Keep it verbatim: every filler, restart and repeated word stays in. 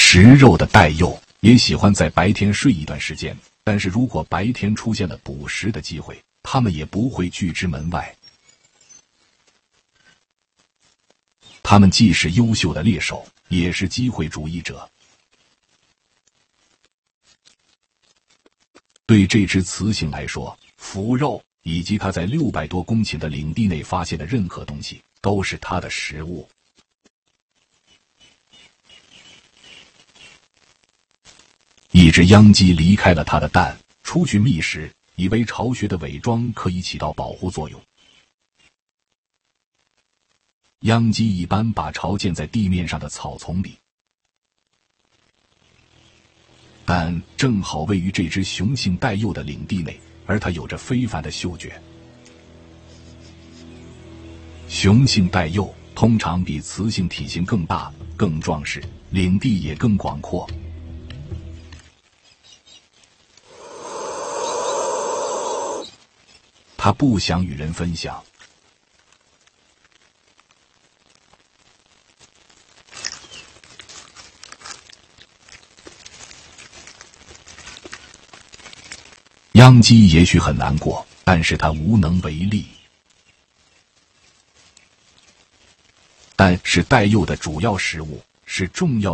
食肉的带幼也喜欢在白天睡一段时间，但是如果白天出现了捕食的机会，它们也不会拒之门外。它们既是优秀的猎手，也是机会主义者。对这只雌性来说，腐肉以及它在六百多公顷的领地内发现的任何东西，都是它的食物。一只秧鸡离开了它的蛋，出去觅食，以为巢穴的伪装可以起到保护作用。秧鸡一般把巢建在地面上的草丛里，但正好位于这只雄性带幼的领地内，而它有着非凡的嗅觉。雄性带幼通常比雌性体型更大、更壮实，领地也更广阔。它不想与人分享。秧鸡也许很难过，但是它无能为力。蛋是带幼的主要食物，是重要